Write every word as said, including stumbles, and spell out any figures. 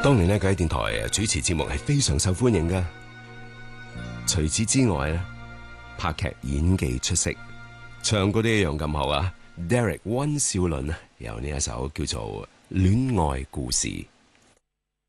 當年咧，佢喺電台主持節目係非常受歡迎噶。除此之外咧，拍劇演技出色，唱歌都一樣咁好啊。Derek 溫兆倫啊，有呢一首叫做《戀愛故事》。